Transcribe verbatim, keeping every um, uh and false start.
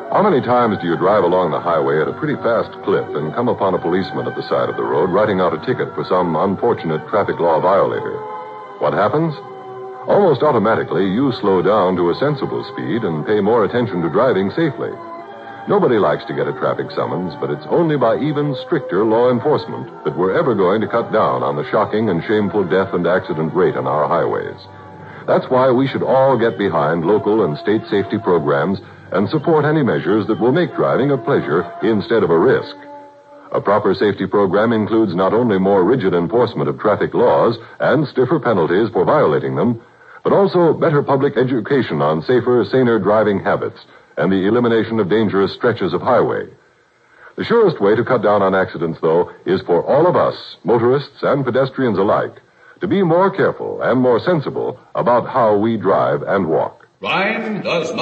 How many times do you drive along the highway at a pretty fast clip and come upon a policeman at the side of the road writing out a ticket for some unfortunate traffic law violator? What happens? Almost automatically, you slow down to a sensible speed and pay more attention to driving safely. Nobody likes to get a traffic summons, but it's only by even stricter law enforcement that we're ever going to cut down on the shocking and shameful death and accident rate on our highways. That's why we should all get behind local and state safety programs and support any measures that will make driving a pleasure instead of a risk. A proper safety program includes not only more rigid enforcement of traffic laws and stiffer penalties for violating them, but also better public education on safer, saner driving habits and the elimination of dangerous stretches of highway. The surest way to cut down on accidents, though, is for all of us, motorists and pedestrians alike, to be more careful and more sensible about how we drive and walk. Crime does not